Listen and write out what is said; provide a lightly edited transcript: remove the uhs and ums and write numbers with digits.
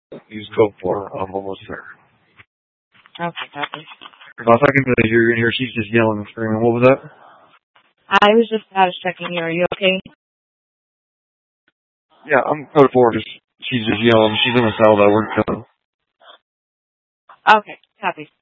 Use code 4. I'm almost there. Okay, copy. If I can hear you in here, she's just yelling and screaming. What was that? I was just checking you. Are you okay? Yeah, I'm code 4. She's just yelling. She's in the cell that we're Okay, copy.